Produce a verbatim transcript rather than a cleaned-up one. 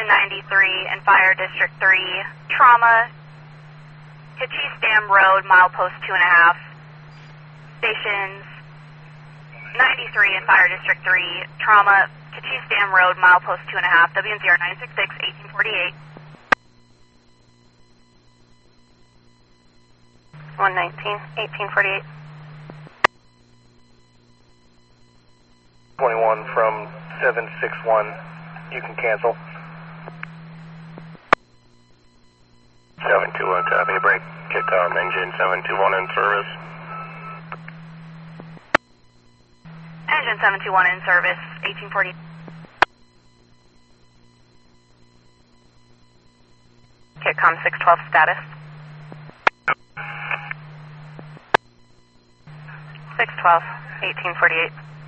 ninety-three and Fire District three, trauma, Kachis Dam Road, milepost two and a half, stations ninety-three and Fire District three, trauma, Kachis Dam Road, milepost two and a half, W N Z R nine six six, eighteen forty-eight. one nineteen, eighteen forty-eight. twenty-one from seven six one, you can cancel. seven two one, copy, break, kickoff, engine seven two one in service. Engine seven two one in service, eighteen forty. Kitcom six twelve status. six twelve, eighteen forty-eight.